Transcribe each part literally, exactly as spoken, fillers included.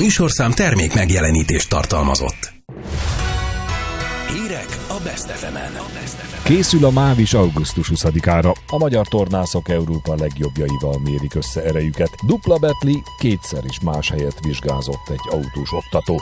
műsorszám termék megjelenítést tartalmazott. Hírek a Best ef emen. Készül a MÁV is augusztus huszadikára. A magyar tornászok Európa legjobbjaival mérik össze erejüket. Dupla betli, kétszer is más helyet vizsgázott egy autós oktató.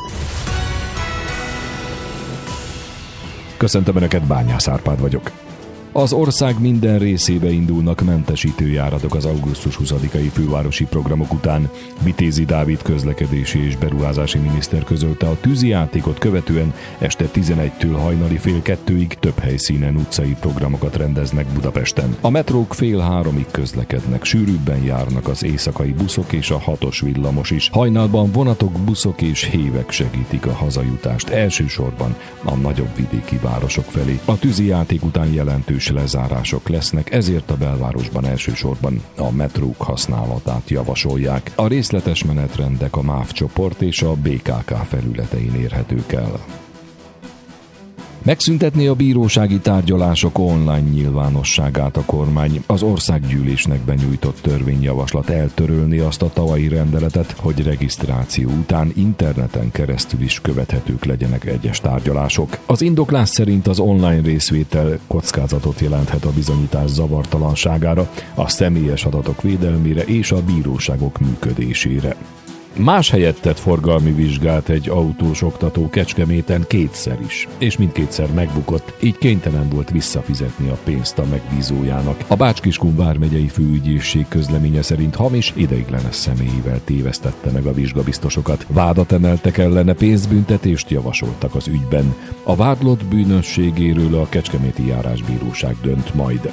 Köszöntöm Önöket, Bányász Árpád vagyok. Az ország minden részébe indulnak mentesítő járatok az augusztus huszadikai fővárosi programok után. Vitézi Dávid közlekedési és beruházási miniszter közölte, a tűzijátékot követően este tizenegytől hajnali fél kettőig több helyszínen utcai programokat rendeznek Budapesten. A metrók fél háromig közlekednek, sűrűbben járnak az éjszakai buszok és a hatos villamos is. Hajnalban vonatok, buszok és hévek segítik a hazajutást, elsősorban a nagyobb vidéki városok felé. A tűzijáték után jelentős lezárások lesznek, ezért a belvárosban elsősorban a metrók használatát javasolják. A részletes menetrendek a MÁV csoport és a bé ká ká felületein érhetők el. Megszüntetné a bírósági tárgyalások online nyilvánosságát a kormány. Az országgyűlésnek benyújtott törvényjavaslat eltörölni azt a tavalyi rendeletet, hogy regisztráció után interneten keresztül is követhetők legyenek egyes tárgyalások. Az indoklás szerint az online részvétel kockázatot jelenthet a bizonyítás zavartalanságára, a személyes adatok védelmére és a bíróságok működésére. Más helyett tett forgalmi vizsgát egy autós oktató Kecskeméten kétszer is, és mindkétszer megbukott, így kénytelen volt visszafizetni a pénzt a megbízójának. A Bács-Kiskun vármegyei főügyészség közleménye szerint hamis, ideiglenes személyével tévesztette meg a vizsgabiztosokat. Vádat emeltek ellene, pénzbüntetést javasoltak az ügyben. A vádlott bűnösségéről a kecskeméti járásbíróság dönt majd.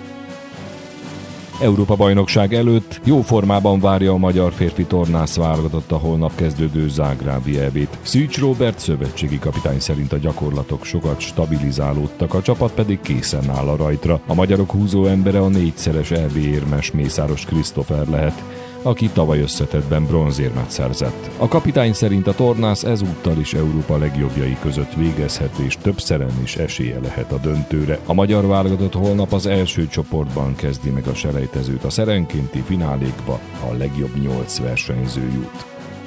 Európa-bajnokság előtt jó formában várja a magyar férfi tornász válogatott a holnap kezdődő zágrábi é bét. Szűcs Róbert szövetségi kapitány szerint a gyakorlatok sokat stabilizálódtak, a csapat pedig készen áll a rajtra. A magyarok húzó embere a négyszeres é bé érmes Mészáros Krisztófer lehet, aki tavaly összetettben bronzérmet szerzett. A kapitány szerint a tornász ezúttal is Európa legjobbjai között végezhet, és többszeren is esélye lehet a döntőre. A magyar válogatott holnap az első csoportban kezdi meg a selejtezőt, a szerenkénti finálékba a legjobb nyolc versenyző jut.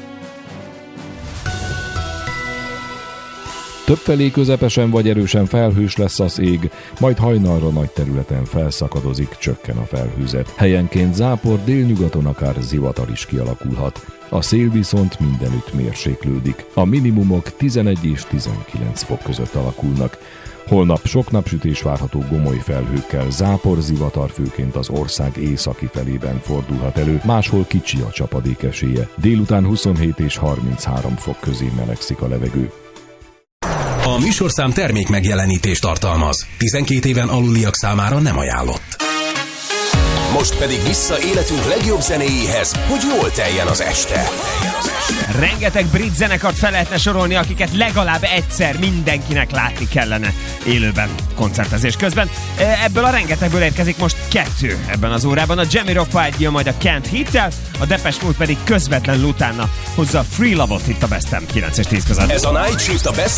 Többfelé közepesen vagy erősen felhős lesz az ég, majd hajnalra nagy területen felszakadozik, csökken a felhőzet. Helyenként zápor, délnyugaton akár zivatar is kialakulhat. A szél viszont mindenütt mérséklődik. A minimumok tizenegy és tizenkilenc fok között alakulnak. Holnap sok napsütés várható gomoly felhőkkel, zápor, zivatar főként az ország északi felében fordulhat elő, máshol kicsi a csapadék esélye. Délután huszonhét és harminchárom fok közé melegszik a levegő. A műsorszám termék megjelenítést tartalmaz. tizenkét éven aluliak számára nem ajánlott. Most pedig vissza életünk legjobb zenéjéhez, hogy jól teljen az este. Rengeteg brit zenekart fel lehetne sorolni, akiket legalább egyszer mindenkinek látni kellene élőben, koncertezés közben. Ebből a rengetegből érkezik most kettő ebben az órában. A Jamiroquai jön majd a Can't Hit-tel, a Depeche Mode pedig közvetlenül utána hozza a Free Love-ot itt a Best kilenc és tíz között. Ez a Night Shift a Best